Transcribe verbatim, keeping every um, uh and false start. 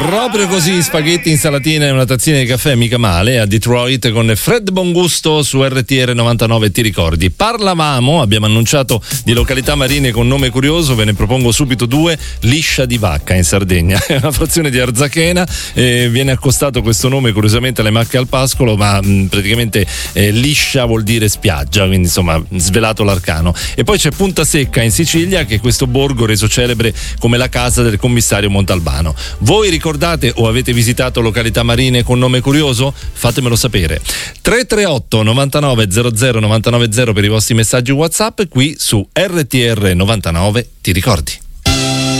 Proprio così, spaghetti, insalatine e una tazzina di caffè, mica male, a Detroit con Fred Bongusto su R T R novantanove, ti ricordi? Parlavamo, abbiamo annunciato di località marine con nome curioso, ve ne propongo subito due. Liscia di Vacca in Sardegna, è una frazione di Arzachena, eh, viene accostato questo nome curiosamente alle Macche al Pascolo, ma mh, praticamente eh, liscia vuol dire spiaggia, quindi insomma svelato l'arcano. E poi c'è Punta Secca in Sicilia, che è questo borgo reso celebre come la casa del commissario Montalbano. Voi ricordate o avete visitato località marine con nome curioso? Fatemelo sapere. tre tre otto novantanove zero zero novantanove zero per i vostri messaggi WhatsApp qui su R T R novantanove, ti ricordi?